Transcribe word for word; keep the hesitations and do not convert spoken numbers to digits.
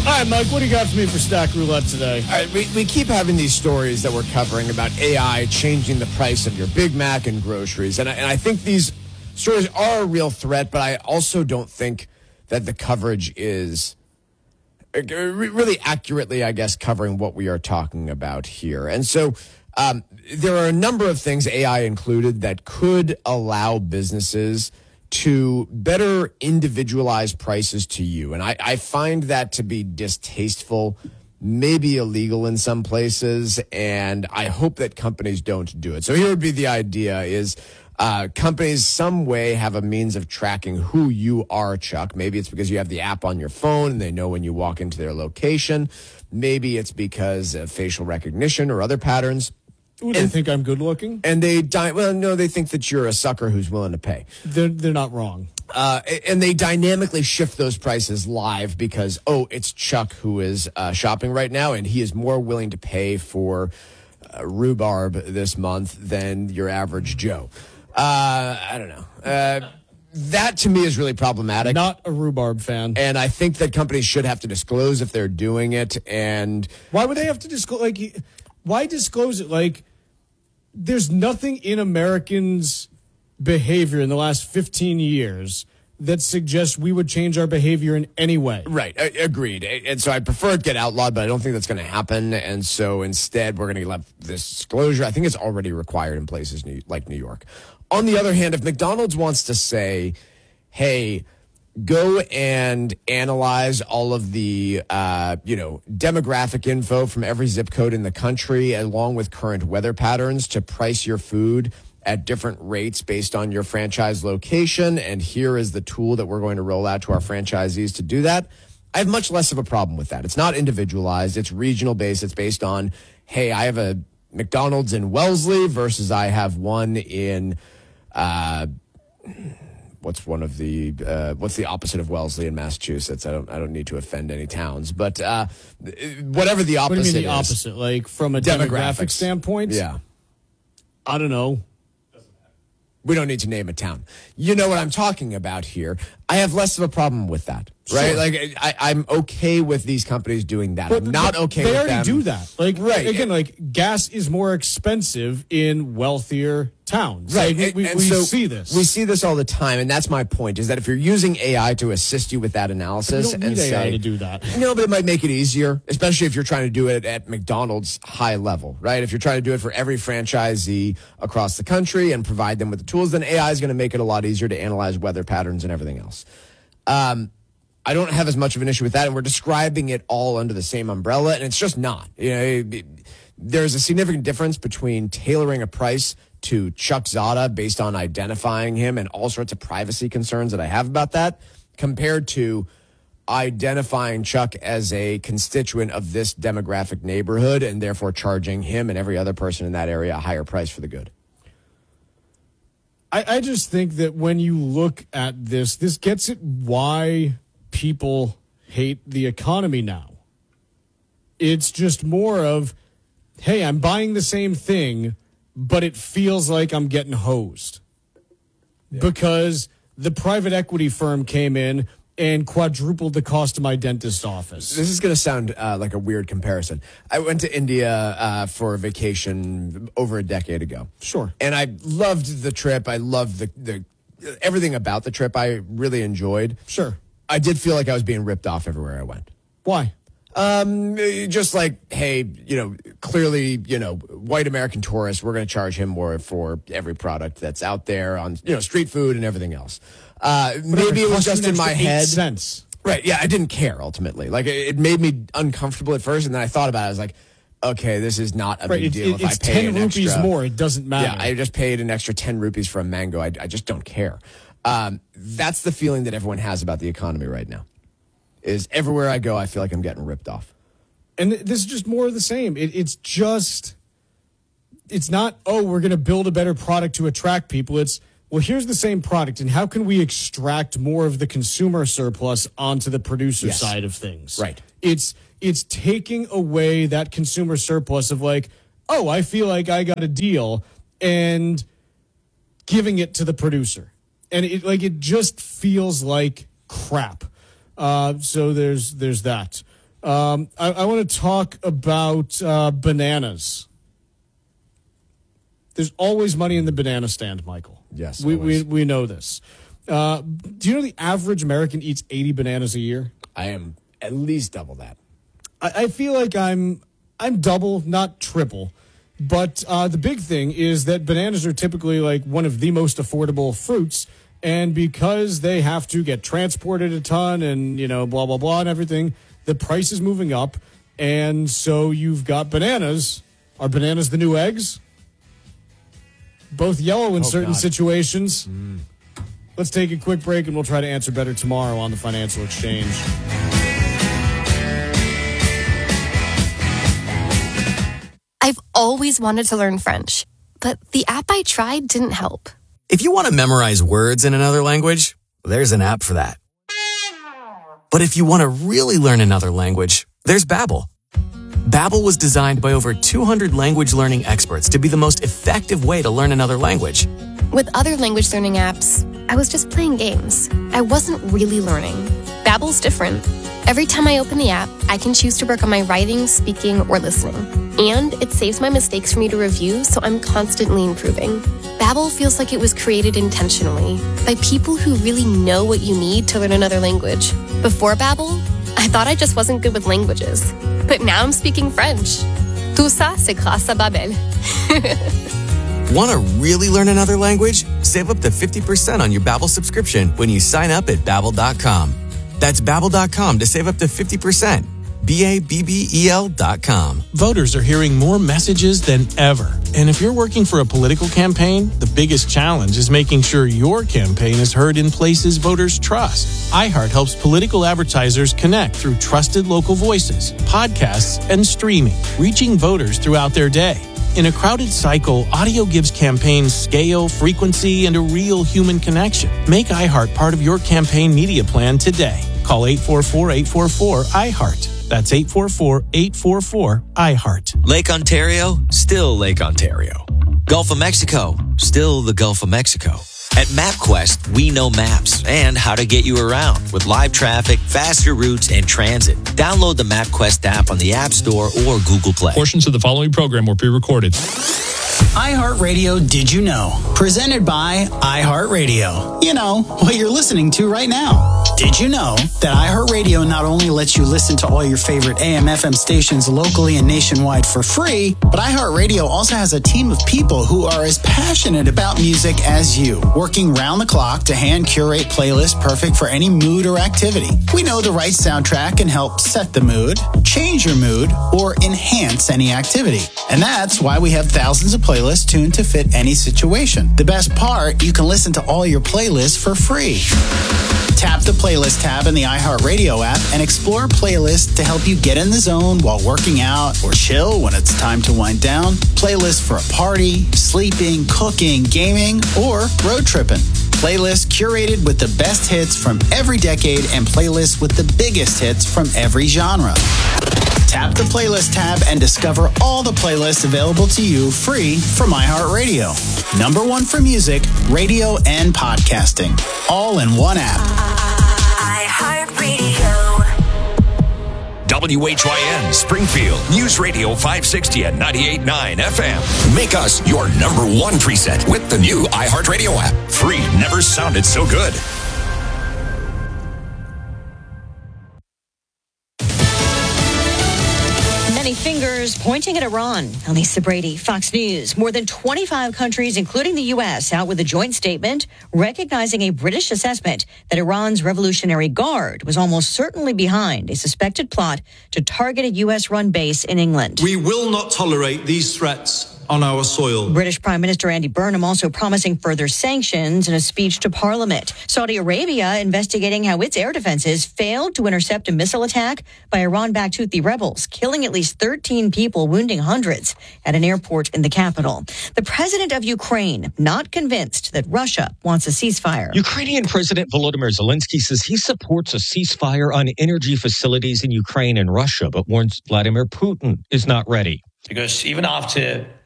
All right, Mike, what do you got for me for Stack Roulette today? All right, we, we keep having these stories that we're covering about A I changing the price of your Big Mac and groceries. And I, and I think these stories are a real threat, but I also don't think that the coverage is really accurately, I guess, covering what we are talking about here. And so um, there are a number of things, A I included, that could allow businesses to better individualize prices to you. And I, I find that to be distasteful, maybe illegal in some places, and I hope that companies don't do it. So here would be the idea is uh, companies some way have a means of tracking who you are, Chuck. Maybe it's because you have the app on your phone and they know when you walk into their location. Maybe it's because of facial recognition or other patterns. Ooh, they and, think I'm good looking? And they, di- well, no, they think that you're a sucker who's willing to pay. They're, they're not wrong. Uh, and they dynamically shift those prices live because, oh, it's Chuck who is uh, shopping right now, and he is more willing to pay for uh, rhubarb this month than your average Joe. Uh, I don't know. Uh, that, to me, is really problematic. Not a rhubarb fan. And I think that companies should have to disclose if they're doing it. And why would they have to disclose? Like, why disclose it? Like, there's nothing in Americans' behavior in the last fifteen years that suggests we would change our behavior in any way. Right. I, agreed. And so I prefer it get outlawed, but I don't think that's going to happen. And so instead, we're going to let this disclosure. I think it's already required in places new, like New York. On the other hand, if McDonald's wants to say, hey, go and analyze all of the, uh, you know, demographic info from every zip code in the country, along with current weather patterns to price your food at different rates based on your franchise location. And here is the tool that we're going to roll out to our franchisees to do that. I have much less of a problem with that. It's not individualized. It's regional based. It's based on, hey, I have a McDonald's in Wellesley versus I have one in, uh, What's one of the uh, what's the opposite of Wellesley in Massachusetts? I don't I don't need to offend any towns, but uh, whatever the opposite what do you mean the is, opposite? Like from a demographic standpoint? Yeah. I don't know. We don't need to name a town. You know what I'm talking about here. I have less of a problem with that, right? Sure. Like I, I'm okay with these companies doing that. But, I'm not okay they with already them. do that. Like right. Again, like gas is more expensive in wealthier towns. Right. Like, and, we and we so see this. We see this all the time, and that's my point, is that if you're using A I to assist you with that analysis you don't and need say, A I to do that. No, but it might make it easier, especially if you're trying to do it at McDonald's high level, right? If you're trying to do it for every franchisee across the country and provide them with the tools, then A I is going to make it a lot easier to analyze weather patterns and everything else. Um, I don't have as much of an issue with that, and we're describing it all under the same umbrella, and it's just not. You know, it, it, there's a significant difference between tailoring a price to Chuck Zada based on identifying him and all sorts of privacy concerns that I have about that, compared to identifying Chuck as a constituent of this demographic neighborhood and therefore charging him and every other person in that area a higher price for the good. I, I just think that when you look at this, this gets at why people hate the economy now. It's just more of, hey, I'm buying the same thing, but it feels like I'm getting hosed. Yeah. Because the private equity firm came in and quadrupled the cost of my dentist office. This is going to sound uh, like a weird comparison. I went to India uh, for a vacation over a decade ago. Sure. And I loved the trip. I loved the, the everything about the trip I really enjoyed. Sure. I did feel like I was being ripped off everywhere I went. Why? Um, just like, hey, you know, clearly, you know, white American tourist, we're going to charge him more for every product that's out there on, you know, street food and everything else. Uh, maybe it was just in my head. Cents. Right. Yeah. I didn't care ultimately. Like it, it made me uncomfortable at first. And then I thought about it. I was like, okay, this is not a right, big it, deal. It, if it's I pay ten an rupees extra, more. It doesn't matter. Yeah. I just paid an extra ten rupees for a mango. I, I just don't care. Um, that's the feeling that everyone has about the economy right now, is everywhere I go, I feel like I'm getting ripped off. And this is just more of the same. It, it's just, it's not, oh, we're going to build a better product to attract people. It's, well, here's the same product, and how can we extract more of the consumer surplus onto the producer yes. side of things? Right. It's it's taking away that consumer surplus of like, oh, I feel like I got a deal, and giving it to the producer. And it like it just feels like crap. Uh, so there's there's that. Um, I, I want to talk about uh, bananas. There's always money in the banana stand, Michael. Yes, we we, always. we know this. Uh, do you know the average American eats eighty bananas a year? I am at least double that. I, I feel like I'm I'm double, not triple. But uh, the big thing is that bananas are typically like one of the most affordable fruits. And because they have to get transported a ton and, you know, blah, blah, blah and everything, the price is moving up. And so you've got bananas. Are bananas the new eggs? Both yellow in Oh, certain God. situations. Mm. Let's take a quick break and we'll try to answer better tomorrow on the Financial Exchange. I've always wanted to learn French, but the app I tried didn't help. If you want to memorize words in another language, there's an app for that. But if you want to really learn another language, there's Babbel. Babbel was designed by over two hundred language learning experts to be the most effective way to learn another language. With other language learning apps, I was just playing games. I wasn't really learning. Babbel's different. Every time I open the app, I can choose to work on my writing, speaking, or listening. And it saves my mistakes for me to review, so I'm constantly improving. Babbel feels like it was created intentionally by people who really know what you need to learn another language. Before Babbel, I thought I just wasn't good with languages. But now I'm speaking French. Tout ça, c'est grâce à Babbel. Want to really learn another language? Save up to fifty percent on your Babbel subscription when you sign up at babbel dot com. That's babbel dot com to save up to fifty percent. B A B B E L dot com. Voters are hearing more messages than ever. And if you're working for a political campaign, the biggest challenge is making sure your campaign is heard in places voters trust. iHeart helps political advertisers connect through trusted local voices, podcasts, and streaming, reaching voters throughout their day. In a crowded cycle, audio gives campaigns scale, frequency, and a real human connection. Make iHeart part of your campaign media plan today. Call eight four four, eight four four, I heart. That's eight four four, eight four four, I heart. Lake Ontario, still Lake Ontario. Gulf of Mexico, still the Gulf of Mexico. At MapQuest, we know maps and how to get you around with live traffic, faster routes, and transit. Download the MapQuest app on the App Store or Google Play. Portions of the following program were pre-recorded. iHeartRadio Did You Know? Presented by iHeartRadio. You know, what you're listening to right now. Did you know that iHeartRadio not only lets you listen to all your favorite A M F M stations locally and nationwide for free, but iHeartRadio also has a team of people who are as passionate about music as you, working round the clock to hand curate playlists perfect for any mood or activity. We know the right soundtrack can help set the mood, change your mood, or enhance any activity. And that's why we have thousands of playlists tuned to fit any situation. The best part, you can listen to all your playlists for free. Tap the playlist tab in the iHeartRadio app and explore playlists to help you get in the zone while working out or chill when it's time to wind down. Playlists for a party, sleeping, cooking, gaming, or road tripping. Playlists curated with the best hits from every decade and playlists with the biggest hits from every genre. Tap the playlist tab and discover all the playlists available to you free from iHeartRadio. Number one for music, radio, and podcasting. All in one app. iHeartRadio. W H Y N Springfield News Radio five sixty at ninety-eight point nine F M. Make us your number one preset with the new iHeartRadio app. Free never sounded so good. Many fingers pointing at Iran. Elisa Brady, Fox News. More than twenty-five countries, including the U S, out with a joint statement recognizing a British assessment that Iran's Revolutionary Guard was almost certainly behind a suspected plot to target a U S-run base in England. We will not tolerate these threats on our soil. British Prime Minister Andy Burnham also promising further sanctions in a speech to Parliament. Saudi Arabia investigating how its air defenses failed to intercept a missile attack by Iran-backed Houthi rebels, killing at least thirteen people, wounding hundreds at an airport in the capital. The president of Ukraine not convinced that Russia wants a ceasefire. Ukrainian President Volodymyr Zelensky says he supports a ceasefire on energy facilities in Ukraine and Russia, but warns Vladimir Putin is not ready. Because even after